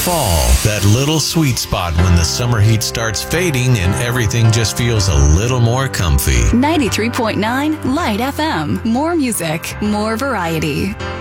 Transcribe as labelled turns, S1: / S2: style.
S1: Fall, that little sweet spot when the summer heat starts fading and everything just feels a little more comfy.
S2: 93.9 Light FM. More music, more variety.